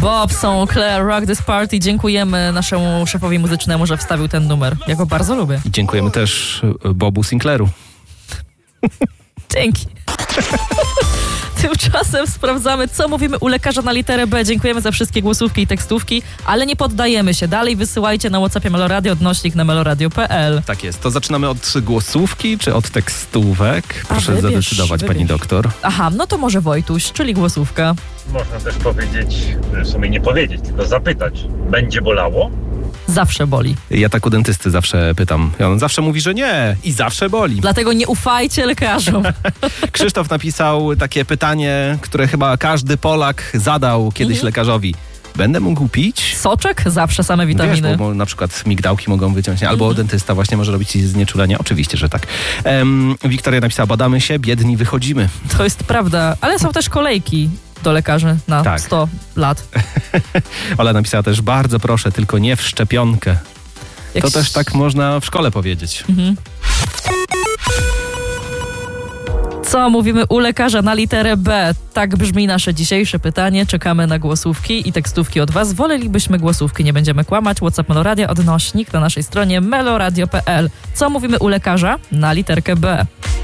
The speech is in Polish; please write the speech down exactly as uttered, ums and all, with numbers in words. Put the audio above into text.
Bob Sinclair, Rock This Party. Dziękujemy naszemu szefowi muzycznemu, że wstawił ten numer. Ja go bardzo lubię. I dziękujemy też Bobu Sinclairu. Dzięki. Tymczasem sprawdzamy, co mówimy u lekarza na literę B. Dziękujemy za wszystkie głosówki i tekstówki, ale nie poddajemy się. Dalej wysyłajcie na WhatsAppie Meloradio, odnośnik na meloradio kropka p l. Tak jest. To zaczynamy od głosówki czy od tekstówek? Proszę wybierz, zadecydować, wybierz. pani doktor. Aha, no to może Wojtuś, czyli głosówka. Można też powiedzieć, w sumie nie powiedzieć, tylko zapytać. Będzie bolało? Zawsze boli. Ja tak u dentysty zawsze pytam. I on zawsze mówi, że nie. I zawsze boli. Dlatego nie ufajcie lekarzom. Krzysztof napisał takie pytanie, które chyba każdy Polak zadał kiedyś Mhm. lekarzowi. Będę mógł pić? Soczek? Zawsze same witaminy. Wiesz, bo na przykład migdałki mogą wyciąć, nie? Albo Mhm. dentysta właśnie może robić ci znieczulenia. Oczywiście, że tak. Um, Wiktoria napisała, badamy się, biedni wychodzimy. To jest prawda, ale są też kolejki do lekarzy na Tak. sto lat. Ola napisała też, bardzo proszę, tylko nie w szczepionkę. Jak To też tak można w szkole powiedzieć. Mhm. Co mówimy u lekarza na literę B? Tak brzmi nasze dzisiejsze pytanie. Czekamy na głosówki i tekstówki od was. Wolelibyśmy głosówki, nie będziemy kłamać. WhatsApp Meloradia, odnośnik na naszej stronie meloradio kropka p l. Co mówimy u lekarza na literkę B?